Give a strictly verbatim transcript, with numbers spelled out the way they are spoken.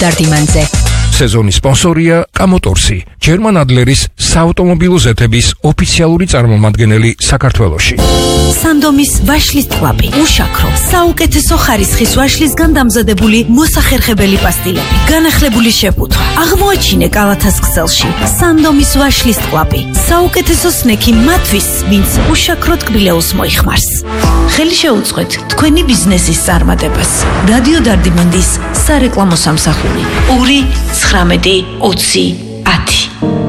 დარდიმანზე. სეზონის სპონსორია კამოტორსი, ჯერმან ადლერის საავტომობილო ზეთების ოფიციალური წარმომადგენელი საქართველოში. სანდომის ვაშლის ტყუპი, უშაქრო, საუკეთესო ხარისხის ვაშლისგან დამზადებული მოსახერხებელი პასტილები, განახლებული შეფუთვა. აღმოაჩინე კალათას ქსელში. სანდომის ვაშლის ტყუპი, საუკეთესო სნექი მათთვის, ვინც უშაქრო ტკბილეულს მოიხმარს. ხელი შეუწყეთ თქვენი ბიზნესის წარმატებას. რადიო დარდიმანდის სარეკლამო სამსახური ორი ცხრამეტი ოცი ათი.